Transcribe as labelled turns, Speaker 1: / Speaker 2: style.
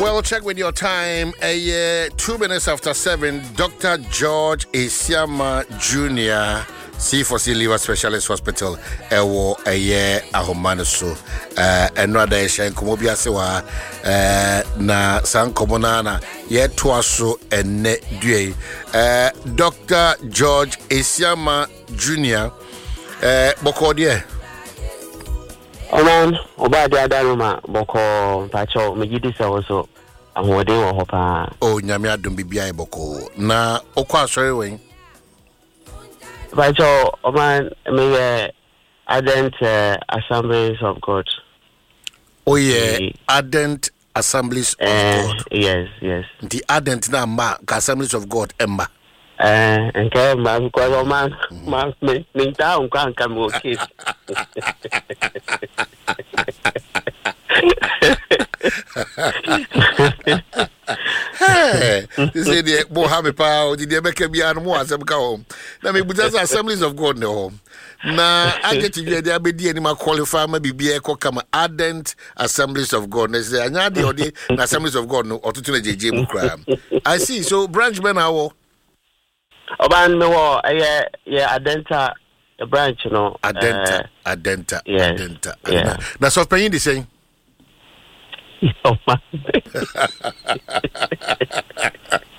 Speaker 1: Well, check with your time. 2 minutes after 7, Dr. George Esiama Jr., C4C Liver Specialist Hospital, Ewo Ahomaneso, and Rada Shan Komobia Sewa, na San Komonana, yet Twaso and Net Due. Dr. George Esiama Jr., Bokodie.
Speaker 2: Oman, Obadi Adaruma, Boko, Pacho, Megidisa also, and what they were hopa.
Speaker 1: Oh, Nyamia Dumbibia Boko. Na, Okwa, sorry, wing.
Speaker 2: Pacho, Oman, may Ardent Assemblies of God.
Speaker 1: Oh, yeah, Ardent Assemblies of God.
Speaker 2: Yes.
Speaker 1: The Ardent Nama, Assemblies of God, Emma.
Speaker 2: And came because Oman, me down, can't come okay.
Speaker 1: Hey, they say the Mohammed Power, the Debeka Bian as I'm home. Now, maybe that's Assemblies of God, no home. Now, I get to get the Abedi anima qualify, maybe be a come Ardent Assemblies of God. They say, I know the Assemblies of God, no, or to JJ Mukram. I see, so branch Ben Hour.
Speaker 2: Oban no, yeah, Adenta, a branch, you know.
Speaker 1: Adenta.
Speaker 2: Yes.
Speaker 1: Yeah. That's what Penny is saying.
Speaker 2: Oh, man.